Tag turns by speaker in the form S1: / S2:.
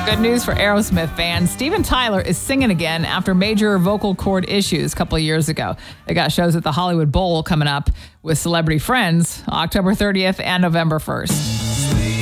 S1: Good news for Aerosmith fans. Steven Tyler is singing again after major vocal cord issues a couple of years ago. They got shows at the Hollywood Bowl coming up with celebrity friends October 30th and November 1st.